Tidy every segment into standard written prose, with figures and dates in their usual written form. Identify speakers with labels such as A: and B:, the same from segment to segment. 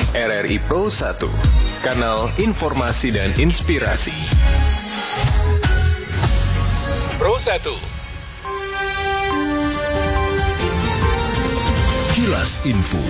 A: RRI Pro 1, kanal informasi dan inspirasi. Pro 1.
B: Kilas Info.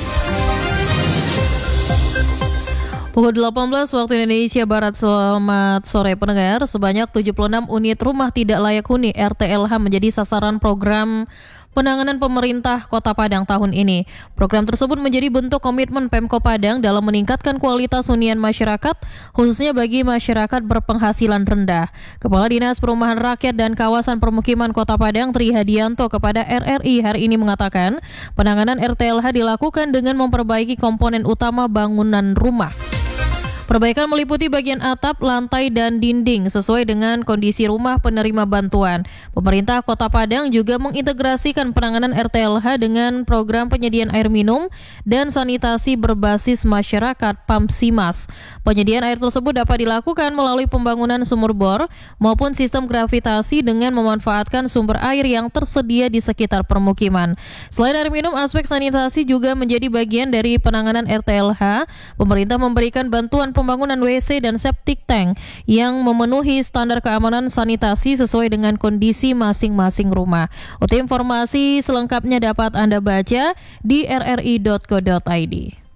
C: Pukul 18 waktu Indonesia Barat. Selamat sore pendengar. Sebanyak 76 unit rumah tidak layak huni RTLH menjadi sasaran program penanganan pemerintah Kota Padang tahun ini. Program tersebut menjadi bentuk komitmen Pemko Padang dalam meningkatkan kualitas hunian masyarakat, khususnya bagi masyarakat berpenghasilan rendah. Kepala Dinas Perumahan Rakyat dan Kawasan Permukiman Kota Padang, Tri Hadianto, kepada RRI hari ini mengatakan, penanganan RTLH dilakukan dengan memperbaiki komponen utama bangunan rumah. Perbaikan meliputi bagian atap, lantai, dan dinding sesuai dengan kondisi rumah penerima bantuan. Pemerintah Kota Padang juga mengintegrasikan penanganan RTLH dengan program penyediaan air minum dan sanitasi berbasis masyarakat (PAMSIMAS). Penyediaan air tersebut dapat dilakukan melalui pembangunan sumur bor maupun sistem gravitasi dengan memanfaatkan sumber air yang tersedia di sekitar permukiman. Selain air minum, aspek sanitasi juga menjadi bagian dari penanganan RTLH. Pemerintah memberikan bantuan pembangunan WC dan septic tank yang memenuhi standar keamanan sanitasi sesuai dengan kondisi masing-masing rumah. Untuk informasi selengkapnya dapat Anda baca di rri.co.id.